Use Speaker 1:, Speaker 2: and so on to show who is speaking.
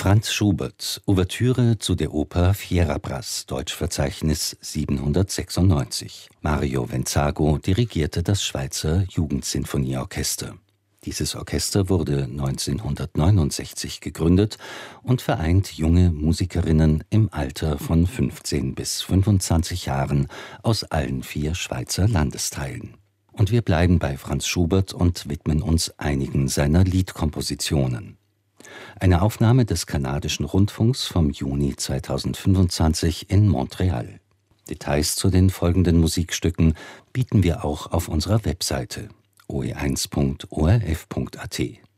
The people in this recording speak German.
Speaker 1: Franz Schubert, Ouvertüre zu der Oper Fierabras, Deutschverzeichnis 796. Mario Venzago dirigierte das Schweizer Jugendsinfonieorchester. Dieses Orchester wurde 1969 gegründet und vereint junge Musikerinnen im Alter von 15 bis 25 Jahren aus allen 4 Schweizer Landesteilen. Und wir bleiben bei Franz Schubert und widmen uns einigen seiner Liedkompositionen. Eine Aufnahme des kanadischen Rundfunks vom Juni 2025 in Montreal. Details zu den folgenden Musikstücken bieten wir auch auf unserer Webseite oe1.orf.at.